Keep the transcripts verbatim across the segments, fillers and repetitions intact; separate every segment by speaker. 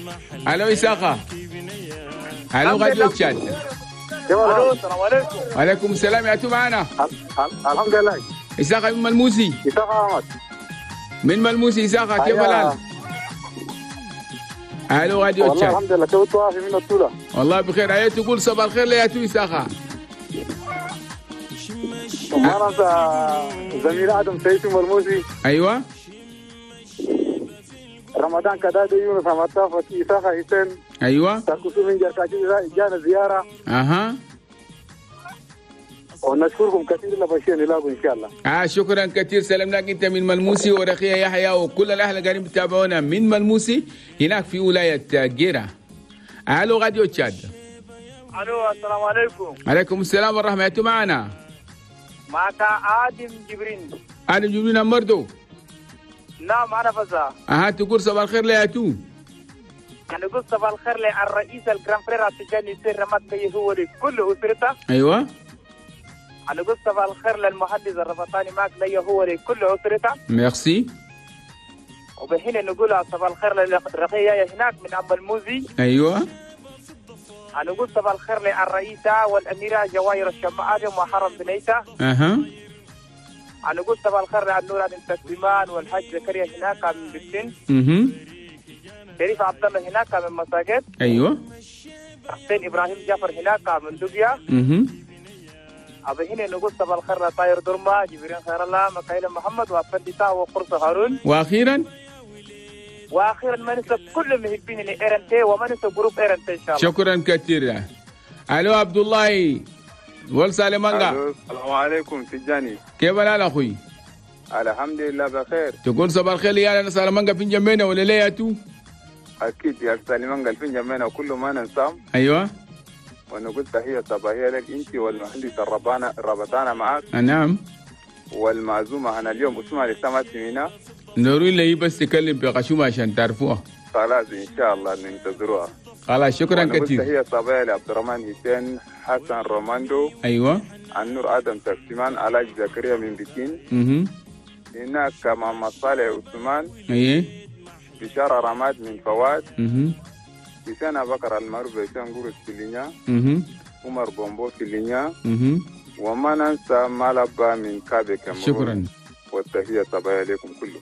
Speaker 1: الو إساقة. الو غاديو تشاد.
Speaker 2: الو السلام عليكم.
Speaker 1: وعليكم السلام. يا تو معنا.
Speaker 2: الحمد لله.
Speaker 1: إساقة من ملموسي.
Speaker 2: إساقة أحمد
Speaker 1: من ملموسي. إساقة كيف الحال؟ الو غاديو تشاد.
Speaker 2: والله الحمد لله توت وافي من الطولة.
Speaker 1: والله بخير. هيا تقول صباح الخير ليا تو إساقة.
Speaker 2: أنا زميل آدم سيد ملموسي.
Speaker 1: أيوة.
Speaker 2: رمضان كداد يونس عمتا فتي إساقة حسين.
Speaker 1: أيوة.
Speaker 2: تركسو من جركاجي جانا زيارة.
Speaker 1: أها.
Speaker 2: ونشكركم كثير لبشير نلاقوا إن شاء الله.
Speaker 1: آه شكرا كثير. سلمناك أنت من ملموسي ورخية يحيى وكل الأهل القاعدين بتابعونا من ملموسي هناك في ولاية جيرة. ألو غاديو تشاد.
Speaker 2: الو السلام عليكم.
Speaker 1: عليكم السلام ورحمة الله. معنا
Speaker 2: معك آدم جبرين.
Speaker 1: آدم جبرين أمردو.
Speaker 2: نعم أنا فزا.
Speaker 1: أها تقول صباح الخير ليا تو.
Speaker 2: أنا قلت صباح الخير للرئيس الجران فرير التجاني سير رمات كي هو لكل أسرته.
Speaker 1: أيوة.
Speaker 2: أنا قلت صباح الخير للمهندس الربطاني معك لي هو لكل أسرته.
Speaker 1: ميرسي.
Speaker 2: وبحين نقول صباح الخير للرقية هناك من أم الموزي.
Speaker 1: أيوة.
Speaker 2: أنا قلت صباح الخير للرئيسة والأميرة جواهر الشمع آدم وحرم بنيته.
Speaker 1: أها.
Speaker 2: أنا قلت صباح الخير للنور آدم تسليمان والحاج زكريا هناك من بسين.
Speaker 1: اها.
Speaker 2: شريف عبد الله هناك من مساجد.
Speaker 1: أيوة.
Speaker 2: حسين إبراهيم جعفر هناك من دبيا.
Speaker 1: اها.
Speaker 2: أبي هنا نقول صباح الخير لطاير درما جبرين خير الله مكايل محمد وفندتا وقرص هارون.
Speaker 1: وأخيرا
Speaker 2: واخيرا ما ننسى كل المحبين ايرنتي وما ننسى جروب ايرنتي ان شاء الله.
Speaker 1: شكرا كثيرا. الو عبد الله والسلام عليكم.
Speaker 3: السلام عليكم تجاني.
Speaker 1: كيف الحال اخوي؟
Speaker 3: الحمد لله بخير.
Speaker 1: تقول صباح الخير يا انا سلامانجا في جنبنا ولا لا يا تو؟
Speaker 3: اكيد يا سلامانجا في جنبنا وكل ما ننسام.
Speaker 1: ايوه.
Speaker 3: ونقول تحيه صباحيه لك انت والمهندس الربانا الربطانه معك.
Speaker 1: نعم.
Speaker 3: والمعزومه انا اليوم اسمها لسامات سمينا.
Speaker 1: ضروري لي بس تكلم بقشومه عشان تعرفوها.
Speaker 3: خلاص ان شاء الله ننتظروها.
Speaker 1: خلاص شكرا كثير.
Speaker 3: تحيه صباحيه لعبد الرحمن حسين حسن روماندو.
Speaker 1: ايوه.
Speaker 3: النور ادم تقسيمان علاج زكريا من بكين.
Speaker 1: اها.
Speaker 3: هناك محمد صالح عثمان.
Speaker 1: ايه.
Speaker 3: بشارة رماد من فواد.
Speaker 1: اها.
Speaker 3: حسين بكر المعروف بحسين قرص في لينيا.
Speaker 1: اها.
Speaker 3: عمر بومبو في لينيا.
Speaker 1: اها.
Speaker 3: وما ننسى مالبا من كابي كاميرون.
Speaker 1: شكرا.
Speaker 3: والتحية صباحية لكم كلهم.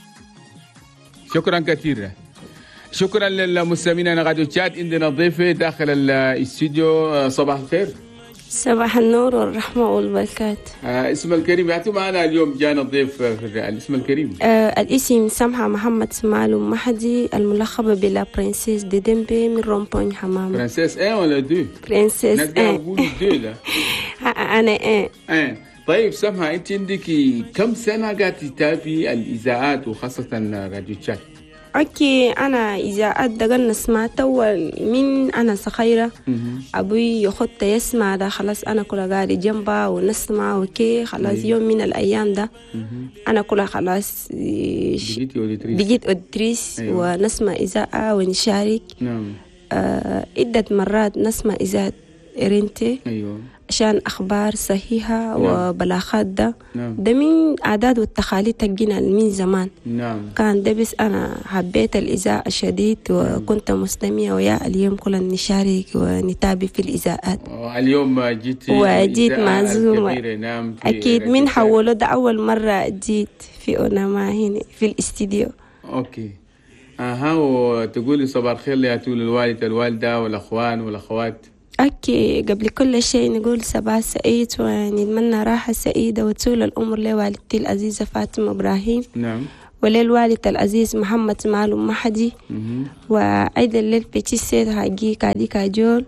Speaker 1: شكرا كثيرا. شكرا للمستمعين. انا غادي تشات عندنا ضيفه داخل الاستوديو. صباح الخير.
Speaker 4: صباح النور والرحمة والبركات.
Speaker 1: آه اسم الكريم يعطوا معنا اليوم جانا ضيف في الاسم الكريم.
Speaker 4: آه الاسم سمحة محمد معلوم محدي الملقبة بلا برنسيس دي ديمبي من رومبون حمام.
Speaker 1: برنسيس ايه ولا دو؟
Speaker 4: برنسيس
Speaker 1: ايه. نقول دو لا.
Speaker 4: انا ايه.
Speaker 1: ايه. طيب سمحة انت عندك كم سنة قاعدة تتابعي الاذاعات وخاصة راديو تشات؟
Speaker 4: اوكي انا اذاعات دقلنا سمعت اول من انا صغيرة. ابوي يخط يسمع ده خلاص انا كلها قاعدة جنبها ونسمع وكي خلاص يوم من الايام ده انا كلها خلاص بقيت اودريس ونسمع اذاعة ونشارك.
Speaker 1: نعم.
Speaker 4: آه عدة مرات نسمع اذاعة إرنتي.
Speaker 1: ايوه.
Speaker 4: عشان أخبار صحيحة. نعم. وبلاغات ده.
Speaker 1: نعم. ده
Speaker 4: من عادات والتقاليد تجينا من زمان.
Speaker 1: نعم.
Speaker 4: كان ده بس أنا حبيت الإذاعة شديد وكنت مستمعة ويا اليوم كلنا نشارك ونتابع في الإذاعات.
Speaker 1: اليوم جيت
Speaker 4: وجيت معزومة.
Speaker 1: نعم.
Speaker 4: أكيد من حولوا ده أول مرة جيت في أوناما هنا في الاستديو.
Speaker 1: أوكي. أها وتقولي صباح الخير لأتول الوالد الوالدة والأخوان والأخوات.
Speaker 4: أوكي قبل كل شيء نقول صباح سعيد ونتمنى راحة سعيدة وطول العمر لوالدتي العزيزة فاطمة إبراهيم.
Speaker 1: نعم.
Speaker 4: وللوالد العزيز محمد معلوم محدي. وأيضا للبيتي سيد حقي كادي كاجول.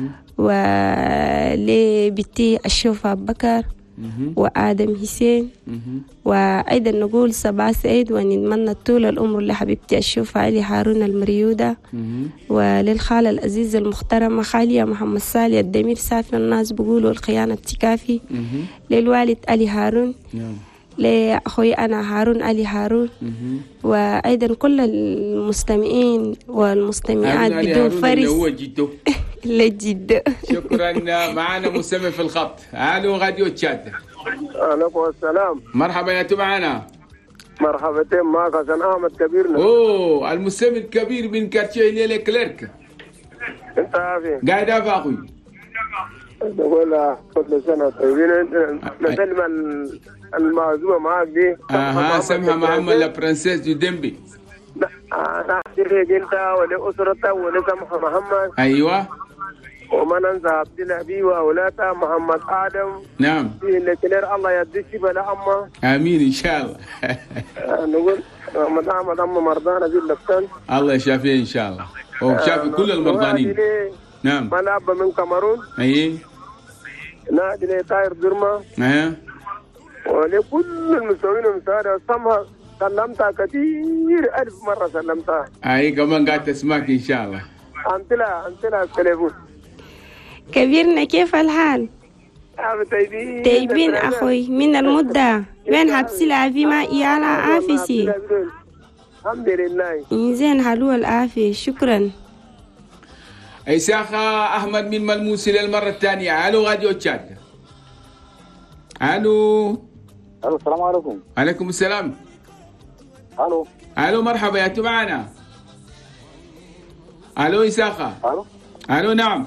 Speaker 4: ولبيتي الشوف أبو بكر وآدم حسين. وأيضا نقول صباح سعيد ونتمنى طول العمر لحبيبتي الشوف علي هارون المريودة. وللخالة العزيزة المحترمة خالية محمد صالح الدمير صافي الناس بيقولوا الخيانة بتكافي. للوالد علي هارون. لأخوي أنا هارون علي هارون. وأيضا كل المستمعين والمستمعات بدون فرس
Speaker 1: هو جدو
Speaker 4: لجدو.
Speaker 1: شكرا. معنا مستمع في الخط. الو راديو تشات.
Speaker 2: عليكم السلام.
Speaker 1: مرحبا يا تو معنا.
Speaker 5: مرحبتين معك حسن احمد كبيرنا.
Speaker 1: اوه المستمع الكبير من كارتيه ليلي كليرك.
Speaker 5: انت عافية
Speaker 1: قاعد افا اخوي.
Speaker 5: نقول كل سنة طيبين. نسلم المعزومة معك دي.
Speaker 1: اها سمها محمد لا برنسيس دي ديمبي.
Speaker 5: انا احكي انت ولاسرتك ولسمحة محمد.
Speaker 1: ايوه.
Speaker 5: وما ننسى عبد الله واولادها محمد ادم.
Speaker 1: نعم.
Speaker 5: في كلير الله يدي شفاء لأمه.
Speaker 1: امين ان شاء الله.
Speaker 5: نقول محمد احمد ام مرضانا في اللفتان.
Speaker 1: الله يشافيه ان شاء الله. وشافي كل المرضانين. نعم.
Speaker 5: ملعب من كاميرون.
Speaker 1: اي.
Speaker 5: نادي لي طاير درما.
Speaker 1: اها.
Speaker 5: ولكل المستوين المساعدة سمها سلمتها كثير ألف مرة سلمتها.
Speaker 1: اي كمان قاعد تسمعك ان شاء الله.
Speaker 5: انت لا انت لا التليفون.
Speaker 4: كبيرنا كيف الحال؟
Speaker 5: طيبين
Speaker 4: طيبين أخوي من المدة وين حبسي العافية ما إيالا عافسي.
Speaker 5: الحمد لله.
Speaker 4: إنزين حلو العافية شكرا.
Speaker 1: إساخة أحمد من ملموسي للمرة الثانية. ألو راديو تشاد. ألو.
Speaker 5: ألو السلام عليكم.
Speaker 1: عليكم السلام.
Speaker 5: ألو.
Speaker 1: ألو مرحبا يا أنتم معنا. ألو إساخة.
Speaker 5: ألو.
Speaker 1: ألو نعم.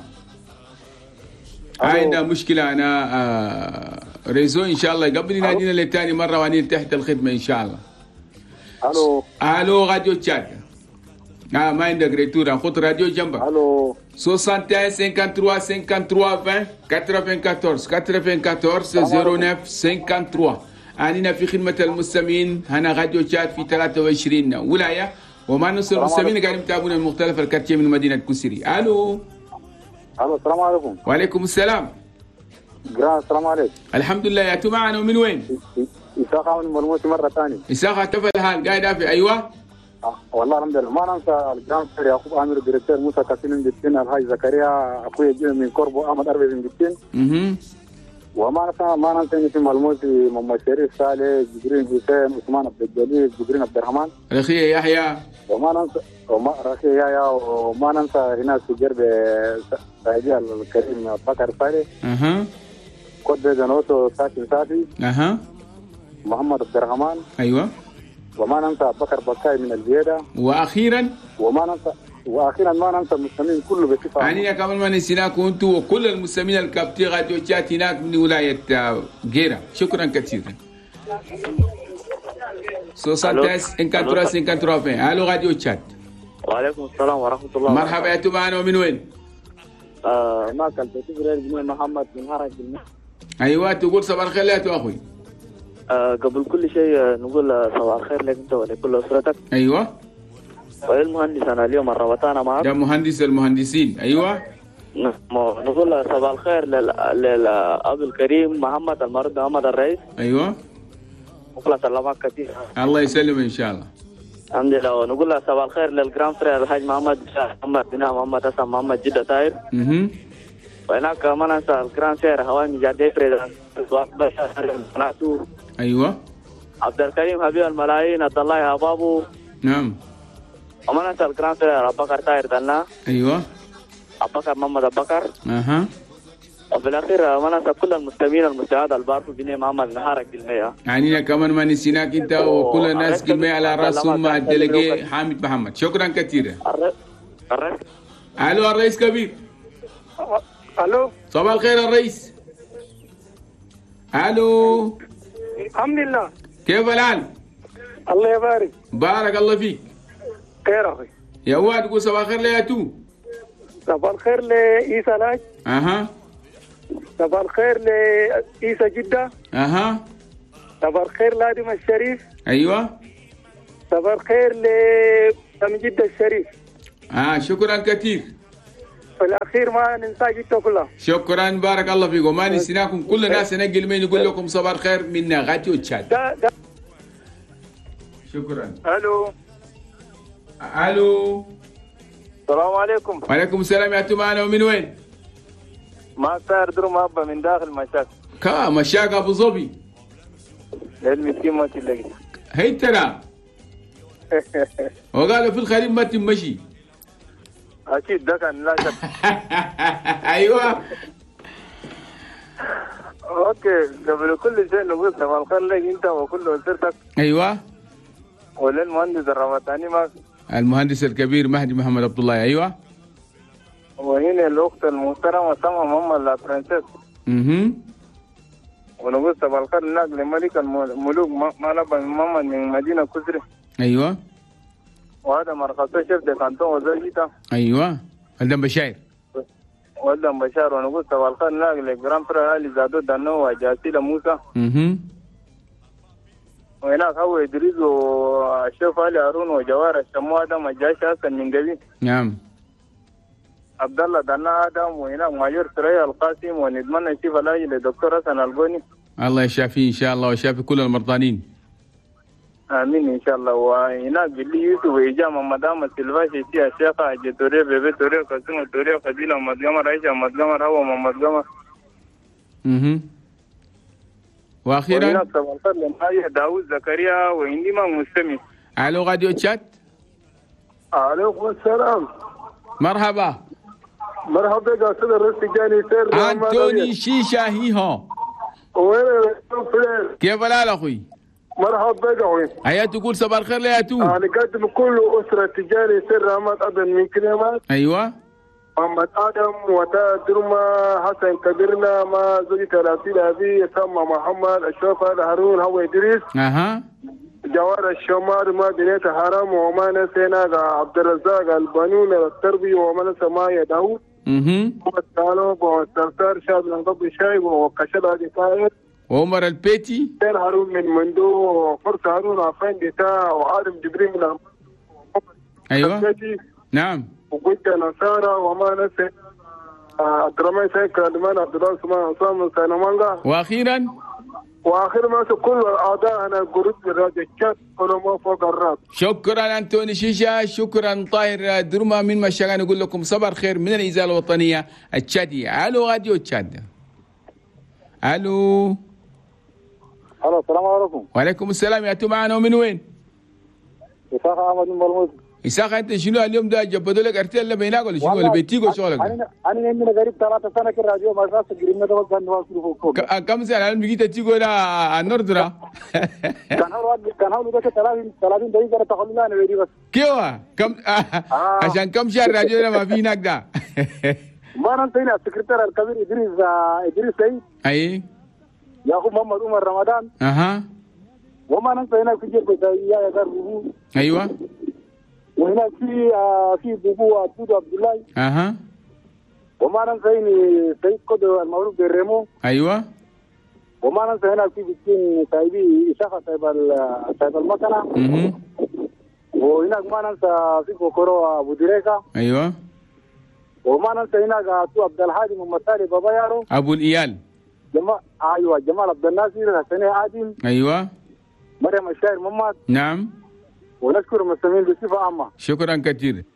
Speaker 1: عندنا مشكلة أنا آه ريزو إن شاء الله قبل نادينا للتاني مرة وأني تحت الخدمة إن شاء الله.
Speaker 5: ألو.
Speaker 1: ألو راديو تشاد. آه ما عندك ريتورا خد راديو جنبك.
Speaker 5: ألو.
Speaker 1: soixante et un cinquante-trois cinquante-trois vingt quatre-vingt-quatorze quatre-vingt-quatorze zéro neuf cinquante-trois. أننا في خدمة المستمعين هنا راديو تشاد في ثلاثة وعشرين ولاية وما نصل المستمعين قاعدين يتابعون المختلف الكارتيه من مدينة كوسيري. ألو.
Speaker 5: ألو السلام عليكم.
Speaker 1: وعليكم السلام.
Speaker 5: جرا السلام عليكم.
Speaker 1: الحمد لله يا معنا ومن وين؟
Speaker 5: إساقة من مرموش مرة ثانية.
Speaker 1: إساقة كيف الحال؟ قاعد في أيوة؟
Speaker 5: آه والله الحمد لله ما ننسى الجرام سير يعقوب آمر الدكتور موسى كاسين جبتين الحاج زكريا أخوي جيل من كوربو أحمد أربي جبتين.
Speaker 1: اها.
Speaker 5: وما ننسى ما ننسى في ملموس محمد شريف صالح جبرين حسين عثمان عبد الجليل جبرين عبد الرحمن.
Speaker 1: رخية يحيى.
Speaker 5: وما ننسى وما رخية يحيى وما ننسى هنا في جرب سعيدي الكريم بكر صالح.
Speaker 1: اها.
Speaker 5: كود جنوسو ساكن سافي.
Speaker 1: اها.
Speaker 5: محمد عبد الرحمن.
Speaker 1: ايوه.
Speaker 5: وما ننسى بكر بكاي من البيادة.
Speaker 1: واخيرا
Speaker 5: وما ننسى واخيرا ما ننسى المستمعين كله بصفه عامه.
Speaker 1: يعني كمان ما نسيناكم انتم وكل المستمعين الكابتن راديو تشات هناك من ولايه جيرا. شكرا كثيرا. soixante cinquante-trois cinquante-trois الو راديو تشات.
Speaker 2: وعليكم السلام ورحمه الله.
Speaker 1: مرحبا يا معنا ومن وين؟
Speaker 2: آه ما كان تجبر بن محمد بن هرج.
Speaker 1: ايوه تقول صباح الخير يا اخوي.
Speaker 2: آه قبل كل شيء نقول صباح الخير لك انت ولكل اسرتك.
Speaker 1: ايوه.
Speaker 2: والمهندس انا اليوم الربطانه معك.
Speaker 1: ده مهندس المهندسين. ايوه.
Speaker 2: نقول صباح الخير للاب الكريم محمد المرد محمد الرئيس.
Speaker 1: ايوه.
Speaker 2: وكل سلامات كثير.
Speaker 1: الله يسلم ان شاء الله.
Speaker 2: الحمد لله. ونقول صباح الخير للجرام فرير الحاج محمد محمد بن محمد حسن محمد جده طاهر.
Speaker 1: اها.
Speaker 2: وهناك كمان ننسى الجرام فرير هواني مجادي فريد
Speaker 1: ايوه.
Speaker 2: عبد الكريم حبيب الملايين عبد الله يا بابو.
Speaker 1: نعم.
Speaker 2: وما ننسى الجرام فرير ابو بكر طاهر دلنا.
Speaker 1: ايوه.
Speaker 2: ابو بكر محمد ابو بكر.
Speaker 1: اها.
Speaker 2: وفي الاخير ما ننسى كل المستمعين المستعد البارفو بن محمد نهارك بالمية.
Speaker 1: يعني كمان ما نسيناك انت وكل الناس كلمه على راسهم مع الدلجي حامد محمد. شكرا كثيرا.
Speaker 2: الرئيس.
Speaker 1: الو الرئيس كبير.
Speaker 5: الو.
Speaker 1: صباح الخير الرئيس. الو.
Speaker 5: الحمد لله.
Speaker 1: كيف الحال؟
Speaker 5: الله يبارك.
Speaker 1: بارك الله فيك.
Speaker 5: خير اخي.
Speaker 1: يا واد تقول صباح الخير ليا تو.
Speaker 5: صباح الخير لعيسى لاج.
Speaker 1: اها.
Speaker 5: صباح الخير لعيسى جده.
Speaker 1: اها.
Speaker 5: صباح الخير لادم الشريف.
Speaker 1: ايوه.
Speaker 5: صباح الخير لمجد الشريف.
Speaker 1: اه شكرا كثير.
Speaker 5: في الاخير ما ننسى جده كلها.
Speaker 1: شكرا بارك الله فيكم. وما نسيناكم كل الناس نقل مين يقول لكم صباح الخير من راديو تشاد. شكرا.
Speaker 5: الو.
Speaker 1: الو.
Speaker 5: السلام عليكم.
Speaker 1: وعليكم السلام يا معنا ومن وين؟
Speaker 5: ما صار درم ابا من داخل مشاك.
Speaker 1: كا مشاك ابو ظبي.
Speaker 5: المسكين ما تلاقي.
Speaker 1: هي ترى. وقالوا في الخريف ما تمشي.
Speaker 5: اكيد ده كان لا شك.
Speaker 1: ايوه.
Speaker 5: اوكي قبل كل شيء نقول صباح الخير لك انت وكل اسرتك.
Speaker 1: ايوه.
Speaker 2: وللمهندس الربطاني ما.
Speaker 1: المهندس الكبير مهدي محمد عبد الله. أيوة.
Speaker 2: وهنا الأخت المحترمة سما محمد لا برنسس.
Speaker 1: اها.
Speaker 2: ونقول صباح الخير هناك لملك الملوك مالبا محمد من مدينة كسري.
Speaker 1: أيوة.
Speaker 2: وهذا مرخصة شيف دي كانتون وزوجيتا.
Speaker 1: أيوة. ولدن بشاير.
Speaker 2: ولدن بشار. ونقول صباح الخير هناك لجرام فرا علي زادو دانو وجاسيلا موسى.
Speaker 1: اها.
Speaker 2: وهناك هو إدريس والشيف علي هارون وجوار الشمو آدم وجاش حسن من قبيل.
Speaker 1: نعم.
Speaker 2: عبد الله دانا آدم وهناك ماجور سريع القاسم ونتمنى الشفاء لاجل للدكتور حسن الغوني.
Speaker 1: الله يشافيه إن شاء الله ويشافي كل المرضانين.
Speaker 2: آمين إن شاء الله. وهناك باللي يوسف وإجامة مدام السلفاشي فيها الشيخة أجي توريه بيبي توريه قسم توريه قبيلة مدقمر عيشة مدقمر هو مدقمر.
Speaker 1: اها. وأخيرا.
Speaker 2: وهناك صباح الخير لمحايا داوود زكريا وهندي ما مستمع.
Speaker 1: ألو راديو تشات.
Speaker 5: عليكم السلام.
Speaker 1: مرحبا.
Speaker 5: مرحبا يا استاذ الرئيس جاني سر
Speaker 1: أنتوني شيشة هيها.
Speaker 5: وين
Speaker 1: كيف الحال أخوي؟
Speaker 5: مرحبا يا اخوي.
Speaker 1: هيا تقول صباح الخير يا تو.
Speaker 5: انا قدم كل اسره تجاري سر احمد ادم من كلمات.
Speaker 1: أيوة.
Speaker 5: محمد ادم وتا درما حسن كبرنا ما زوجي ثلاثين ابي سمى محمد اشرف هارون هو ادريس.
Speaker 1: اها.
Speaker 5: جوار الشمار ما بنيت حرام وما نسينا عبد الرزاق البنون التربي وما نسى ما داوود.
Speaker 1: اها.
Speaker 5: ومتالو وترتار شاب من قبل شاي وكشل هذه طائر.
Speaker 1: وعمر البيتي.
Speaker 5: سير هارون من مندو فرصة هارون عفان ديتا وعالم جبريل من
Speaker 1: أيوة. نعم.
Speaker 5: وقلت نصارى وما نسي عبد الرحمن سيد كلمان عبد الله سمان عصام سينمانغا.
Speaker 1: وأخيرا.
Speaker 5: وآخر ما كل الأعضاء أنا قريت من راديو الشات كلهم ما فوق الراب.
Speaker 1: شكرا أنتوني شيشة. شكرا طاهر درما من مشاغان. نقول لكم صباح الخير من الإذاعة الوطنية التشادية. ألو راديو تشاد. ألو.
Speaker 5: الو السلام عليكم.
Speaker 1: وعليكم السلام. يا تو معنا ومن وين؟
Speaker 5: إسحاق أحمد من مرموز.
Speaker 1: إسحاق أنت شنو اليوم ده جبدوا لك أرتيل اللي بيناك ولا شنو ولا بيتيكو شغلك؟
Speaker 5: أنا أنا من قريب ثلاثة سنة في الراديو ما زالت قريبنا ده كان واصل فوق.
Speaker 1: كم سنة الآن بقيت تيجو لا النردرة؟
Speaker 5: كان هو كان هو ده ثلاثين ثلاثين دقيقة تخلينا أنا بدي بس.
Speaker 1: كيوا كم عشان كم شهر الراديو ده ما في هناك ده؟
Speaker 5: ما ننسينا السكرتير الكبير إدريس إدريس سعيد.
Speaker 1: أي.
Speaker 5: يا أخو محمد عمر رمضان.
Speaker 1: أها.
Speaker 5: وما ننسى هناك في جيب يا يا
Speaker 1: أيوة.
Speaker 5: وهناك في آه في بوبو أبو عبد الله.
Speaker 1: أها.
Speaker 5: وما ننسى سيد قدر المعروف بالريمو.
Speaker 1: أيوة.
Speaker 5: وما ننسى هناك في بسكين سايبي إشاقة سايب سايب المكنة.
Speaker 1: اها.
Speaker 5: وهناك ما ننسى في كوكورو أبو دريكا.
Speaker 1: أيوة.
Speaker 5: وما ننسى هناك أبو عبد الحادي محمد سالي بابا يارو.
Speaker 1: أبو الإيال.
Speaker 5: جمال أيوة جمال عبد الناصر حسني عادل.
Speaker 1: أيوة.
Speaker 5: مريم الشاعر محمد.
Speaker 1: نعم.
Speaker 5: ونشكر المستمعين بصفة عامة.
Speaker 1: شكرا كثير.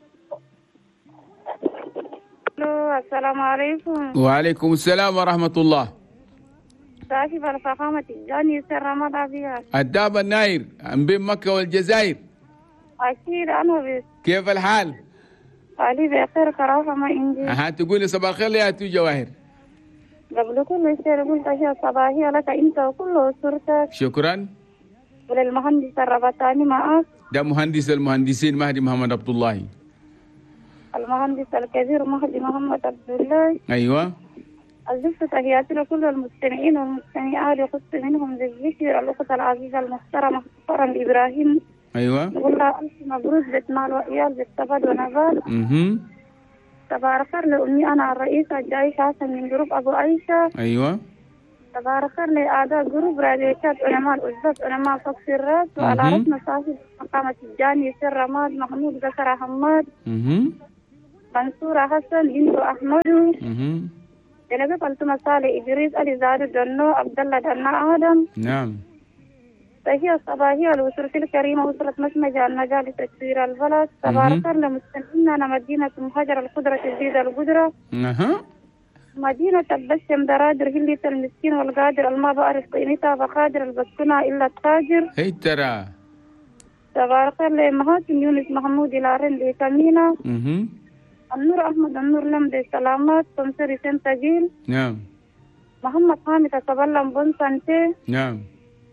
Speaker 6: السلام عليكم.
Speaker 1: وعليكم السلام ورحمة الله.
Speaker 6: صاحب الفخامة الجاني سر رمضان فيها.
Speaker 1: الداب الناير من بين مكة والجزائر.
Speaker 6: أكيد أنا بس.
Speaker 1: كيف الحال؟
Speaker 6: علي بخير كرافة ما عندي.
Speaker 1: ها تقولي صباح الخير يا تو جواهر.
Speaker 6: قبل كل شيء قلت أشياء صباحية لك أنت وكل أسرتك.
Speaker 1: شكرا.
Speaker 6: وللمهندس الربطاني معك.
Speaker 1: ده مهندس المهندسين مهدي محمد عبد الله.
Speaker 6: المهندس الكبير مهدي محمد عبد الله.
Speaker 1: أيوة.
Speaker 6: أزفت تحياتي لكل المستمعين والمستمعات يخص منهم بالذكر الأخت العزيزة المحترمة فرن إبراهيم.
Speaker 1: أيوة.
Speaker 6: نقول لها ألف مبروك بيت مال وإيال بيت سبد ونبات.
Speaker 1: اها.
Speaker 6: تبارك لأمي أنا الرئيسة الجايش حسن من جروب أبو عيشة.
Speaker 1: أيوة.
Speaker 6: تبارك لأعداء جروب راديوشات علماء الأجداد علماء فوق الراس وعلى رسم صاحب مقامة الجاني سر رماد محمود ذكر حماد.
Speaker 1: اها.
Speaker 6: منصورة حسن بنت أحمد.
Speaker 1: اها.
Speaker 6: جنبي فلتمة صالح إدريس علي زاد دنو عبد الله دنا آدم.
Speaker 1: نعم.
Speaker 6: تحية الصباحية لأسرة الكريمة وأسرة مسمجة المجال لتكسير البلد. تبارك لمستمعينا مدينة مهاجر القدرة تزيد القدرة.
Speaker 1: اها.
Speaker 6: مدينة تبسم درادر هلية المسكين والقادر الما بعرف قيمتها بقادر البسكنة إلا التاجر.
Speaker 1: هي ترى.
Speaker 6: تبارك لمهاتم يونس محمود العرن لكمينة.
Speaker 1: اها.
Speaker 6: النور أحمد النور لم دي سلامات تمسري سنتجيل.
Speaker 1: نعم.
Speaker 6: محمد حامد تبلم بن سنتي.
Speaker 1: نعم.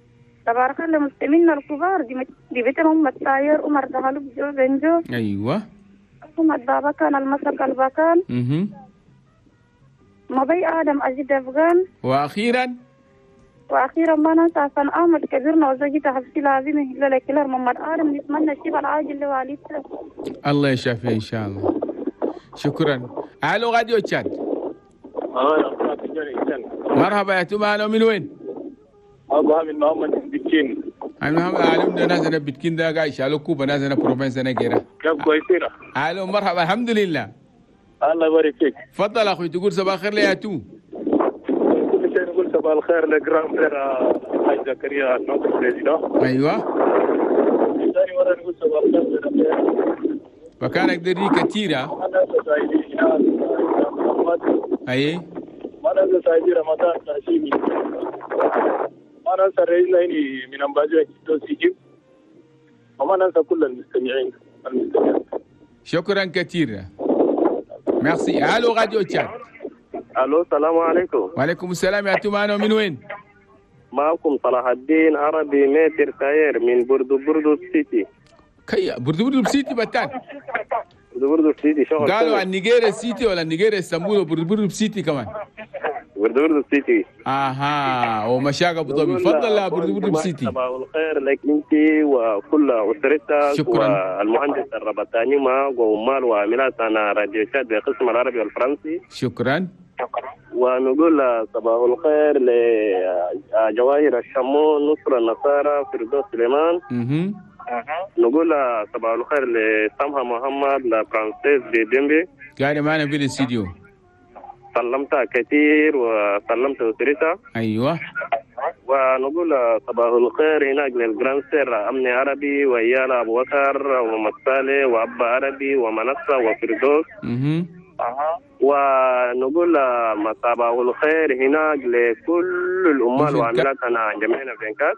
Speaker 6: تبارك الله مستمعينا الكبار دي دي بيتهم الطاير عمر دهلوب جو بنجو.
Speaker 1: ايوه.
Speaker 6: محمد بابا كان المسك البكان.
Speaker 1: اها.
Speaker 6: مضي ادم اجد افغان.
Speaker 1: واخيرا
Speaker 6: واخيرا ما ننسى حسن احمد كبيرنا وزوجته حبيبتي لازمه الا لكلار محمد ادم نتمنى الشفاء العاجل لوالدته. الله
Speaker 1: يشافيه ان شاء الله. شكرا. الو راديو تشاد. مرحبا يا تومانو من وين؟
Speaker 2: أبغى من محمد بتكين.
Speaker 1: أنا هم أعلم ده ناس أنا بتكين ده قاعد شالوا كوبا ناس أنا بروفنس أنا كيرا.
Speaker 2: كيف كويسين؟
Speaker 1: ألو مرحبا الحمد لله.
Speaker 2: الله يبارك فيك.
Speaker 1: تفضل أخوي تقول صباح الخير لي يا تو.
Speaker 2: كل شيء نقول صباح الخير لجرام سير حاج زكريا ناصر بريزيدو.
Speaker 1: أيوه.
Speaker 2: ثاني مرة نقول صباح الخير.
Speaker 1: مكانك دري كثيرة. أيه.
Speaker 2: ما ننسى سعيد رمضان تأشيمي. ما ننسى الرئيس ليني من أمباجة توسيجيب. وما ننسى كل المستمعين المستمعين.
Speaker 1: شكرا كثيرا. ميرسي. الو راديو تشاد.
Speaker 2: الو السلام عليكم.
Speaker 1: وعليكم السلام يا تومانو من وين؟
Speaker 2: معكم صلاح الدين عربي متر ساير من بردو بردو سيتي.
Speaker 1: كي بردو بردو سيتي بتان.
Speaker 2: بردو بردو سيتي شغل.
Speaker 1: قالوا عن نيجيريا سيتي ولا نيجيريا اسطنبول وبردو بردو سيتي كمان.
Speaker 2: بردو بردو سيتي.
Speaker 1: اها ومشاق ابو ظبي. تفضل يا بردو بردو سيتي.
Speaker 2: صباح الخير لك انت وكل اسرتك.
Speaker 1: شكرا.
Speaker 2: والمهندس الربطاني ما وعمال وعاملات انا راديو شاد بالقسم العربي والفرنسي.
Speaker 1: شكرا.
Speaker 2: ونقول صباح الخير لجواهر الشمون نصر النصارى فردوس سليمان.
Speaker 1: اها.
Speaker 2: نقول صباح الخير لسامها محمد لفرانسيس دي ديمبي.
Speaker 1: قاعد معنا في الاستديو.
Speaker 2: سلمتها كثير وسلمت أسرتها.
Speaker 1: ايوه.
Speaker 2: ونقول صباح الخير هناك للجراند سير أمني عربي ويالا أبو بكر ومحمد صالح وأبا عربي ومنصة وفردوس.
Speaker 1: اها.
Speaker 2: ونقول صباح الخير هناك لكل الأمال وعاملاتنا جميعنا في إنكاس.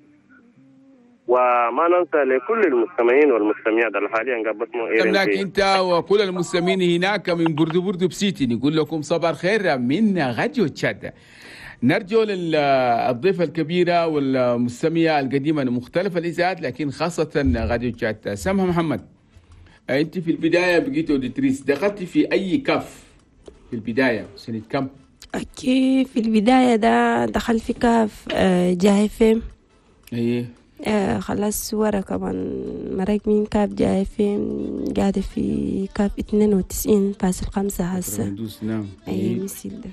Speaker 2: وما ننسى لكل المستمعين والمستمعات الحاليا قبل اسمه
Speaker 1: لك انت وكل المستمعين هناك من بردو بردو بسيتي نقول لكم صباح الخير من راديو تشاد. نرجو للضيفة الكبيرة والمستمعة القديمة مختلف الإذاعات لكن خاصة راديو تشاد. سامحة محمد انت في البداية بقيت اوديتريس دخلتي في اي كاف في البداية سنة كم؟
Speaker 4: اوكي في البداية ده دخلت في كاف جاي فيم.
Speaker 1: ايه.
Speaker 4: آه خلاص ورا كمان مرق من كاف جاي فيم قاعدة في كاف اثنين وتسعين فاصل خمسة هسه.
Speaker 1: نعم.
Speaker 4: اي مثل ده.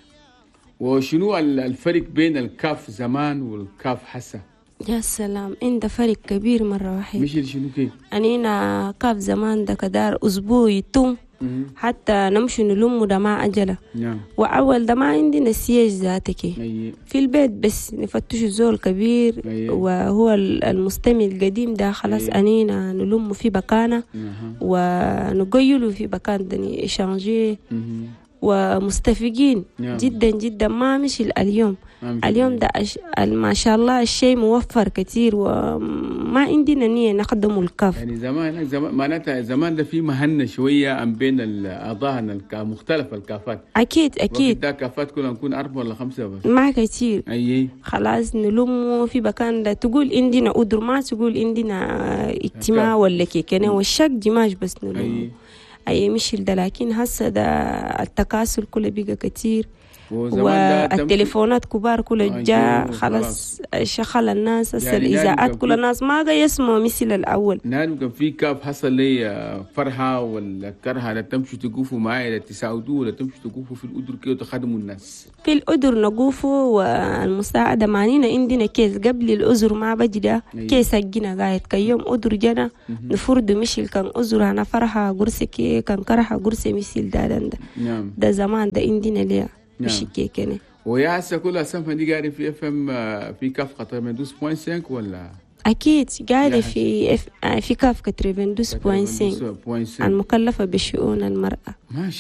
Speaker 1: وشنو الفرق بين الكاف زمان والكاف حسا؟
Speaker 4: يا سلام عند فرق كبير مرة واحدة.
Speaker 1: مش شنو كيف؟
Speaker 4: أنينا كاف زمان ده كدار أسبوع يتم حتى نمشي نلم ده ما أجله.
Speaker 1: نعم.
Speaker 4: وأول ده ما عندنا سياج ذاتك.
Speaker 1: أيه.
Speaker 4: في البيت بس نفتش زول كبير. أيه. وهو المستمع القديم ده خلاص. أيه. أنينا نلم في بكانة. أه. ونقيله في بكان دني إشانجي. ومستفيقين. نعم. جدا جدا ما مش اليوم. اليوم ده أش... ما شاء الله الشيء موفر كتير وما عندنا نية نخدم الكاف.
Speaker 1: يعني زمان زمان معناتها زمان ده في مهنة شوية عن بين الأعضاء مختلفة الكافات.
Speaker 4: أكيد أكيد.
Speaker 1: ده كافات كلها نكون أربعة ولا خمسة بس.
Speaker 4: ما كتير.
Speaker 1: أيه.
Speaker 4: خلاص نلمه في مكان ده تقول عندنا قدر ما تقول عندنا اجتماع ولا كيكنا والشك جماش بس نلمه. أيه. أي مش ده لكن هسه ده التكاسل كله بقى كتير. والتليفونات كبار كلها جاء خلاص شغل الناس هسه يعني الإذاعات كل الناس ما قا يسمعوا مثل الأول.
Speaker 1: نعم كان في كاف حصل لي فرحة ولا كرهة لا تمشوا تقوفوا معي لا تساعدوا ولا تمشوا تقوفوا في القدر كده وتخدموا الناس.
Speaker 4: في القدر نقوفوا والمساعدة معنينا عندنا كيس قبل الأزر ما بجدا. أيه. كيس الجنا قاعد كيوم أدر جنا نفرد مشل كان أزر أنا فرحة قرصة كي كان كرهة قرصة مثل ده ده.
Speaker 1: نعم.
Speaker 4: ده زمان ده عندنا ليه.
Speaker 1: نعم.
Speaker 4: مش كيكني.
Speaker 1: ويا هسه كلها سامحة دي قاعدة في اف ام في كاف خطر دوس بوينت سينك ولا؟
Speaker 4: أكيد قاعدة في اف في كاف كتريفن دوس بوينت سينك. المكلفة بشؤون المرأة.
Speaker 1: ماشي.